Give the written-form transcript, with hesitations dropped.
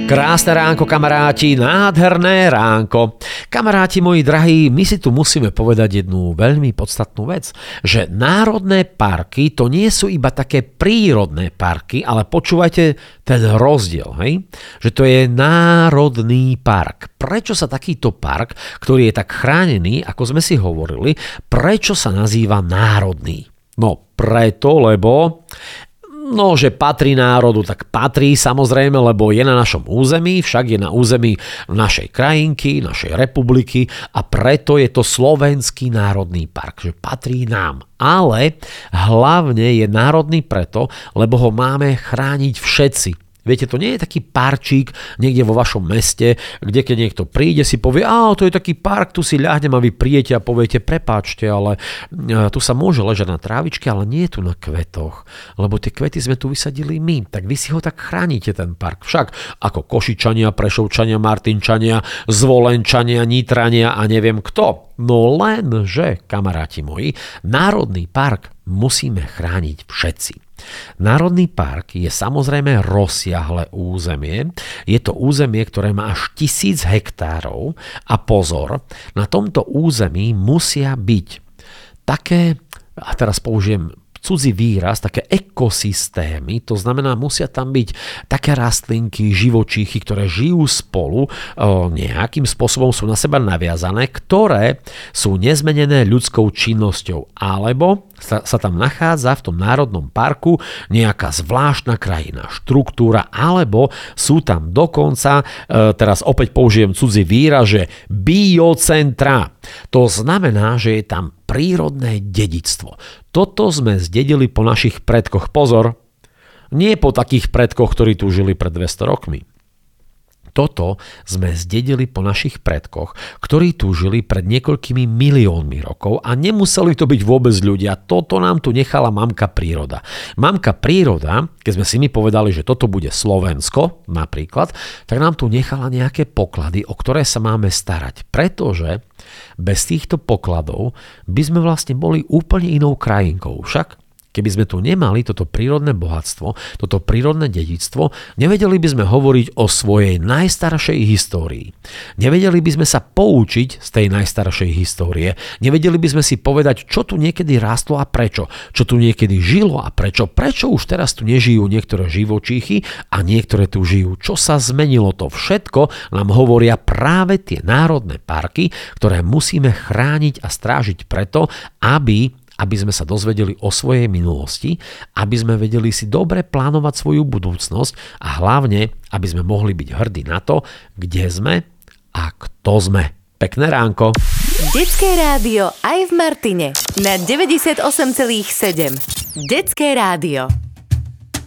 Krásne ránko, kamaráti, nádherné ránko. Kamaráti moji drahí, my si tu musíme povedať jednu veľmi podstatnú vec, že národné parky to nie sú iba také prírodné parky, ale počúvajte ten rozdiel, hej? Že to je národný park. Prečo sa takýto park, ktorý je tak chránený, ako sme si hovorili, prečo sa nazýva národný? No preto, lebo že patrí národu, tak patrí samozrejme, lebo je na našom území, však je na území našej krajinky, našej republiky a preto je to Slovenský národný park, že patrí nám. Ale hlavne je národný preto, lebo ho máme chrániť všetci. Viete, to nie je taký parčík niekde vo vašom meste, kde keď niekto príde, si povie, to je taký park, tu si ľahnem a vy príjete a poviete, prepáčte, ale tu sa môže ležať na trávičke, ale nie je tu na kvetoch, lebo tie kvety sme tu vysadili my, tak vy si ho tak chránite, ten park. Však ako Košičania, Prešovčania, Martinčania, Zvolenčania, Nitrania a neviem kto. No lenže, kamaráti moji, národný park musíme chrániť všetci. Národný park je samozrejme rozsiahle územie. Je to územie, ktoré má až 1000 hektárov a pozor, na tomto území musia byť také, a teraz použijem cudzí výraz, také ekosystémy, to znamená, musia tam byť také rastlinky, živočíchy, ktoré žijú spolu, nejakým spôsobom sú na seba naviazané, ktoré sú nezmenené ľudskou činnosťou, alebo sa tam nachádza v tom národnom parku nejaká zvláštna krajina, štruktúra, alebo sú tam dokonca, teraz opäť použijem cudzí výraz, že biocentra. To znamená, že je tam prírodné dedičstvo. Toto sme zdedili po našich predkoch. Pozor, nie po takých predkoch, ktorí tu žili pred 200 rokmi. Toto sme zdedili po našich predkoch, ktorí tu žili pred niekoľkými miliónmi rokov a nemuseli to byť vôbec ľudia. Toto nám tu nechala mamka príroda. Mamka príroda, keď sme si my povedali, že toto bude Slovensko napríklad, tak nám tu nechala nejaké poklady, o ktoré sa máme starať. Pretože bez týchto pokladov by sme vlastne boli úplne inou krajinkou. Však keby sme tu nemali toto prírodné bohatstvo, toto prírodné dedičstvo, nevedeli by sme hovoriť o svojej najstaršej histórii. Nevedeli by sme sa poučiť z tej najstaršej histórie. Nevedeli by sme si povedať, čo tu niekedy rástlo a prečo. Čo tu niekedy žilo a prečo. Prečo už teraz tu nežijú niektoré živočíchy a niektoré tu žijú. Čo sa zmenilo, to všetko nám hovoria práve tie národné parky, ktoré musíme chrániť a strážiť preto, aby sme sa dozvedeli o svojej minulosti, aby sme vedeli si dobre plánovať svoju budúcnosť a hlavne, aby sme mohli byť hrdí na to, kde sme a kto sme. Pekné ránko. Detské rádio aj v Martine na 98,7. Detské rádio.